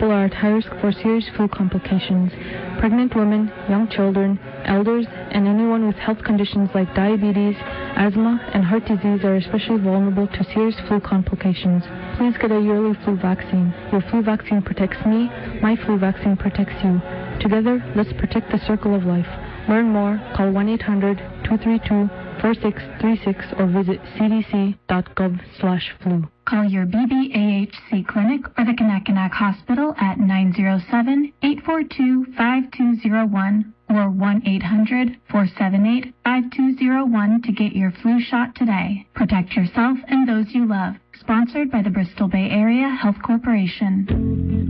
people are at high risk for serious flu complications. Pregnant women, young children, elders, and anyone with health conditions like diabetes, asthma, and heart disease are especially vulnerable to serious flu complications. Please get a yearly flu vaccine. Your flu vaccine protects me. My flu vaccine protects you. Together, let's protect the circle of life. Learn more, call 1-800-232-4636 or visit cdc.gov/flu. Call your BBAHC clinic or the Kanakanak Hospital at 907-842-5201 or 1-800-478-5201 to get your flu shot today. Protect yourself and those you love. Sponsored by the Bristol Bay Area Health Corporation.